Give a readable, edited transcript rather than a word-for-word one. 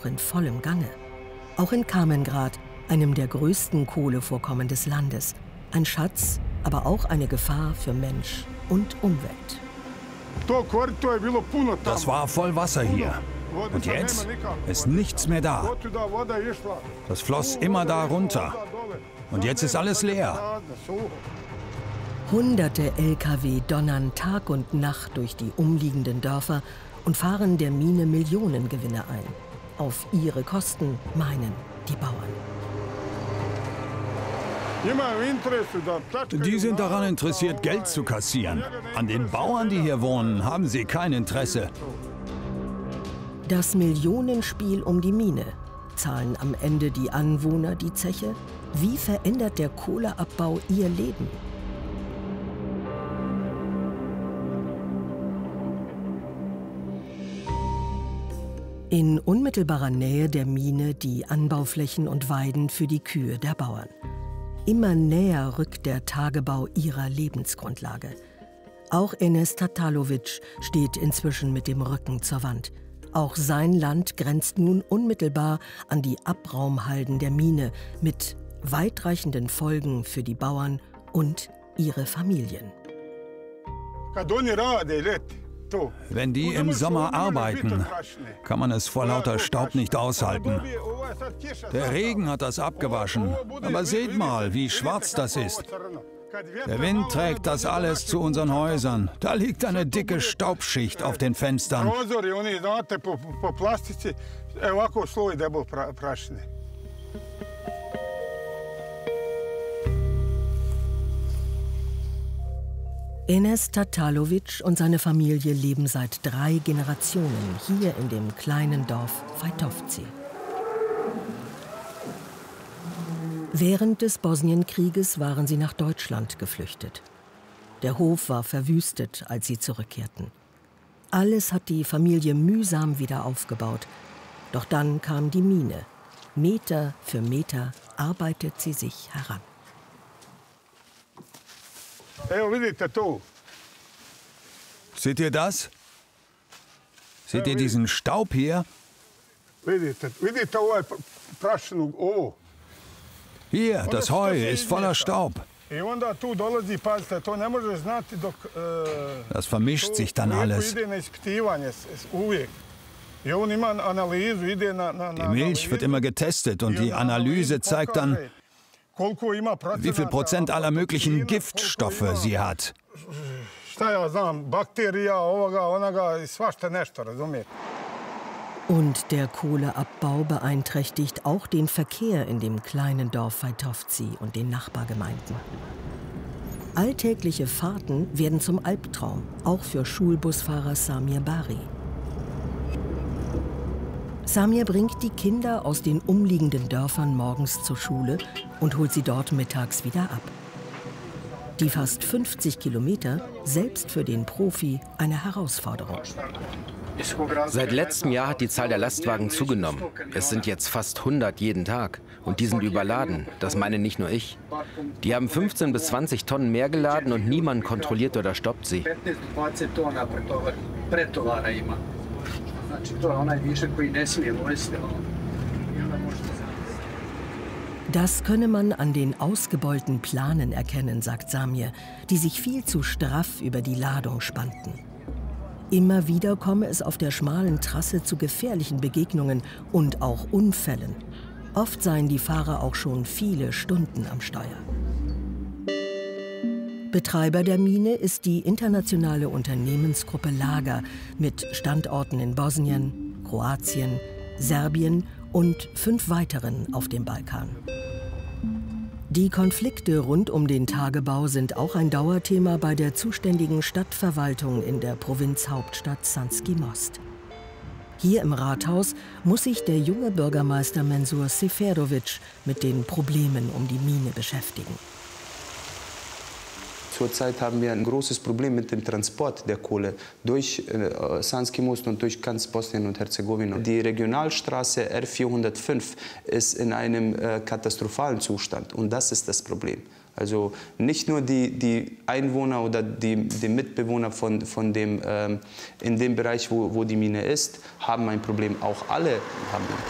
noch in vollem Gange. Auch in Kamengrad, einem der größten Kohlevorkommen des Landes. Ein Schatz, aber auch eine Gefahr für Mensch und Umwelt. Das war voll Wasser hier. Und jetzt ist nichts mehr da. Das floss immer da runter. Und jetzt ist alles leer. Hunderte Lkw donnern Tag und Nacht durch die umliegenden Dörfer und fahren der Mine Millionengewinne ein. Auf ihre Kosten, meinen die Bauern. Die sind daran interessiert, Geld zu kassieren. An den Bauern, die hier wohnen, haben sie kein Interesse. Das Millionenspiel um die Mine. Zahlen am Ende die Anwohner die Zeche? Wie verändert der Kohleabbau ihr Leben? In unmittelbarer Nähe der Mine die Anbauflächen und Weiden für die Kühe der Bauern. Immer näher rückt der Tagebau ihrer Lebensgrundlage. Auch Enes Tatalovic steht inzwischen mit dem Rücken zur Wand. Auch sein Land grenzt nun unmittelbar an die Abraumhalden der Mine mit weitreichenden Folgen für die Bauern und ihre Familien. Wenn die im Sommer arbeiten, kann man es vor lauter Staub nicht aushalten. Der Regen hat das abgewaschen, aber seht mal, wie schwarz das ist. Der Wind trägt das alles zu unseren Häusern. Da liegt eine dicke Staubschicht auf den Fenstern. Enes Tatalovic und seine Familie leben seit 3 Generationen hier in dem kleinen Dorf Vajtovci. Während des Bosnienkrieges waren sie nach Deutschland geflüchtet. Der Hof war verwüstet, als sie zurückkehrten. Alles hat die Familie mühsam wieder aufgebaut. Doch dann kam die Mine. Meter für Meter arbeitet sie sich heran. Seht ihr das? Seht ihr diesen Staub hier? Hier, das Heu ist voller Staub. Das vermischt sich dann alles. Die Milch wird immer getestet und die Analyse zeigt dann, wie viel Prozent aller möglichen Giftstoffe sie hat. Und der Kohleabbau beeinträchtigt auch den Verkehr in dem kleinen Dorf Vajtovci und den Nachbargemeinden. Alltägliche Fahrten werden zum Albtraum, auch für Schulbusfahrer Samir Bari. Samir bringt die Kinder aus den umliegenden Dörfern morgens zur Schule und holt sie dort mittags wieder ab. Die fast 50 Kilometer, selbst für den Profi eine Herausforderung. Seit letztem Jahr hat die Zahl der Lastwagen zugenommen. Es sind jetzt fast 100 jeden Tag. Und die sind überladen. Das meine nicht nur ich. Die haben 15 bis 20 Tonnen mehr geladen und niemand kontrolliert oder stoppt sie. Das könne man an den ausgebeulten Planen erkennen, sagt Samir, die sich viel zu straff über die Ladung spannten. Immer wieder komme es auf der schmalen Trasse zu gefährlichen Begegnungen und auch Unfällen. Oft seien die Fahrer auch schon viele Stunden am Steuer. Betreiber der Mine ist die internationale Unternehmensgruppe Lager mit Standorten in Bosnien, Kroatien, Serbien und 5 weiteren auf dem Balkan. Die Konflikte rund um den Tagebau sind auch ein Dauerthema bei der zuständigen Stadtverwaltung in der Provinzhauptstadt Sanski Most. Hier im Rathaus muss sich der junge Bürgermeister Mensur Seferovic mit den Problemen um die Mine beschäftigen. Zurzeit haben wir ein großes Problem mit dem Transport der Kohle durch Sanski Most und durch ganz Bosnien und Herzegowina. Die Regionalstraße R405 ist in einem katastrophalen Zustand und das ist das Problem. Also nicht nur die Einwohner oder die Mitbewohner in dem Bereich, wo die Mine ist, haben ein Problem, auch alle haben ein Problem.